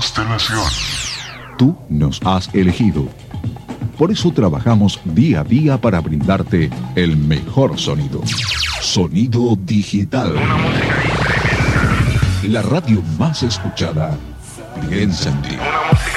constelación. Tú nos has elegido. Por eso trabajamos día a día para brindarte el mejor sonido. Sonido digital. Una música increíble. La radio más escuchada. Piensa en ti. Una música